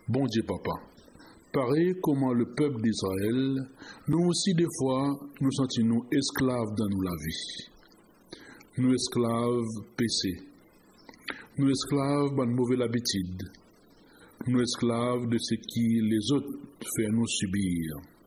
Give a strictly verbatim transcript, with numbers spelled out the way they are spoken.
Bon Dieu papa, pareil comment le peuple d'Israël, nous aussi des fois, nous sentons esclaves dans nous la vie. Nous esclaves péchés. Nous esclaves de mauvaise habitude. Nous esclaves de ce qui les autres font nous subir.